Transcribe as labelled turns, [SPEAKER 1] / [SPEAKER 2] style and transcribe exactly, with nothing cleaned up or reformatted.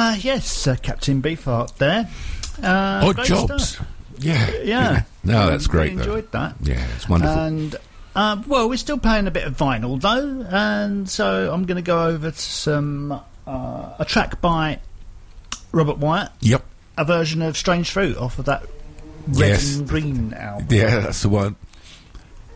[SPEAKER 1] Uh, yes, uh, Captain Beefheart there. Uh,
[SPEAKER 2] Odd
[SPEAKER 1] great
[SPEAKER 2] Jobs.
[SPEAKER 1] stuff.
[SPEAKER 2] Yeah.
[SPEAKER 1] Yeah.
[SPEAKER 2] No, that's
[SPEAKER 1] Um,
[SPEAKER 2] great.
[SPEAKER 1] really enjoyed
[SPEAKER 2] though.
[SPEAKER 1] that.
[SPEAKER 2] Yeah, it's wonderful.
[SPEAKER 1] And, uh, well, we're still playing a bit of vinyl, though, and so I'm going to go over to some uh, a track by Robert Wyatt,
[SPEAKER 2] Yep.
[SPEAKER 1] a version of Strange Fruit off of that Red
[SPEAKER 2] Yes.
[SPEAKER 1] and Green album.
[SPEAKER 2] Yeah, that's the one.